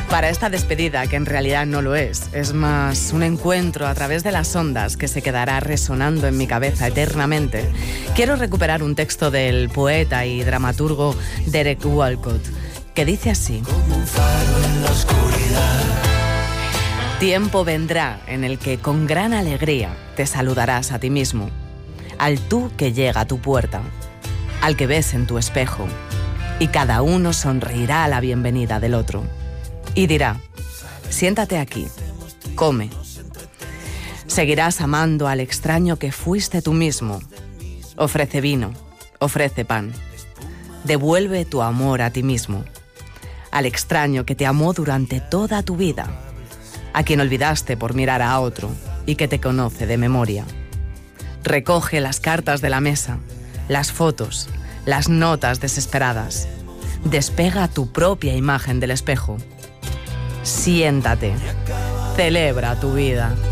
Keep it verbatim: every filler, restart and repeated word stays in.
Para esta despedida, que en realidad no lo es, es más un encuentro a través de las ondas que se quedará resonando en mi cabeza eternamente, quiero recuperar un texto del poeta y dramaturgo Derek Walcott, que dice así: como un faro en la oscuridad. Tiempo vendrá en el que con gran alegría te saludarás a ti mismo, al tú que llega a tu puerta, al que ves en tu espejo, y cada uno sonreirá a la bienvenida del otro. Y dirá: siéntate aquí, come. Seguirás amando al extraño que fuiste tú mismo. Ofrece vino, ofrece pan. Devuelve tu amor a ti mismo, al extraño que te amó durante toda tu vida, a quien olvidaste por mirar a otro y que te conoce de memoria. Recoge las cartas de la mesa, las fotos, las notas desesperadas. Despega tu propia imagen del espejo. Siéntate, celebra tu vida.